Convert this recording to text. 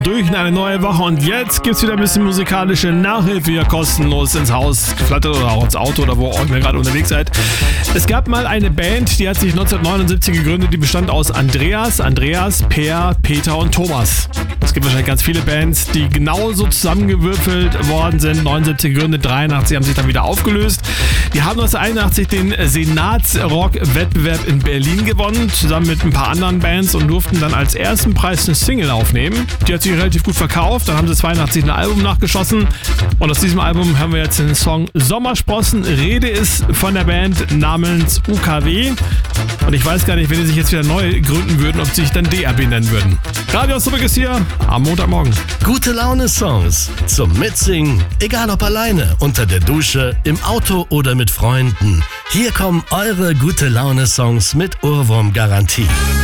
Durch eine neue Woche und jetzt gibt's wieder ein bisschen musikalische Nachhilfe hier kostenlos ins Haus geflattert oder auch ins Auto oder wo auch immer ihr gerade unterwegs seid. Es gab mal eine Band, die hat sich 1979 gegründet, die bestand aus Andreas, Per, Peter und Thomas. Es gibt wahrscheinlich ganz viele Bands, die genauso zusammengewürfelt worden sind. 79 gegründet, 83 haben sich dann wieder aufgelöst. Die haben 1981 den Senatsrock-Wettbewerb in Berlin gewonnen, zusammen mit ein paar anderen Bands und durften dann als ersten Preis eine Single aufnehmen. Die hat sich relativ gut verkauft, dann haben sie 82 ein Album nachgeschossen und aus diesem Album haben wir jetzt den Song Sommersprossen. Rede ist von der Band namens UKW und ich weiß gar nicht, wenn die sich jetzt wieder neu gründen würden, ob sie sich dann DRB nennen würden. Radio Osnabrück ist hier am Montagmorgen. Gute Laune-Songs zum Mitsingen, egal ob alleine, unter der Dusche, im Auto oder mit Freunden. Hier kommen eure Gute Laune-Songs mit Ohrwurm-Garantie.